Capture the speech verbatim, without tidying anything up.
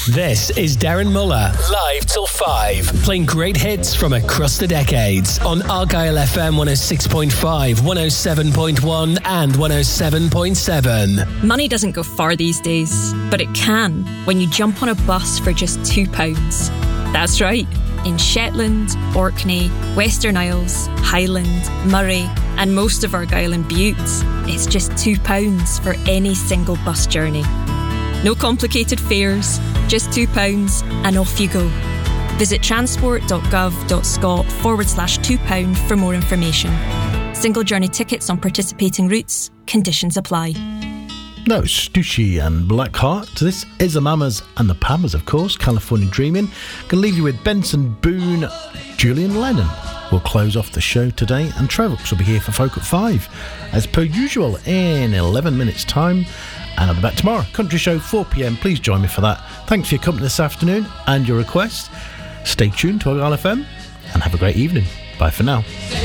This is Darren Muller, live till five, playing great hits from across the decades on Argyle F M one oh six point five, one oh seven point one and one oh seven point seven. Money doesn't go far these days, but it can when you jump on a bus for just two pounds. That's right. In Shetland, Orkney, Western Isles, Highland, Murray and most of Argyll and Bute, it's just two pounds for any single bus journey. No complicated fares, just two pounds and off you go. Visit transport.gov.scot forward slash two pound for more information. Single journey tickets on participating routes, conditions apply. No, Stussy and Blackheart. This is the Mamas and the Pamas, of course, California Dreamin'. Gonna leave you with Benson Boone, Julian Lennon. We'll close off the show today, and Trevox will be here for Folk at five, as per usual, in eleven minutes' time. And I'll be back tomorrow, Country Show, four p.m. Please join me for that. Thanks for your company this afternoon and your requests. Stay tuned to Argyle F M and have a great evening. Bye for now.